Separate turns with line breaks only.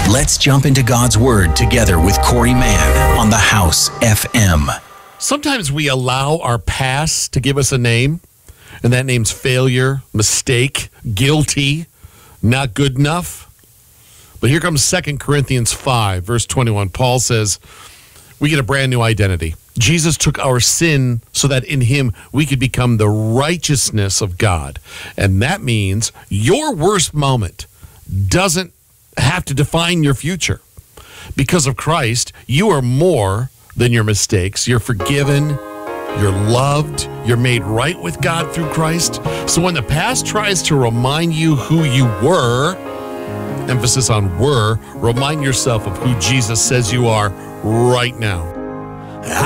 Let's jump into God's Word together with Corey Mann on the House FM.
Sometimes we allow our past to give us a name, and that name's failure, mistake, guilty, not good enough. But here comes 2 Corinthians 5, verse 21. Paul says, we get a brand new identity. Jesus took our sin so that in him we could become the righteousness of God. And that means your worst moment doesn't have to define your future. Because of Christ, you are more than your mistakes. You're forgiven, you're loved, you're made right with God through Christ. So when the past tries to remind you who you were, emphasis on were, remind yourself of who Jesus says you are right now.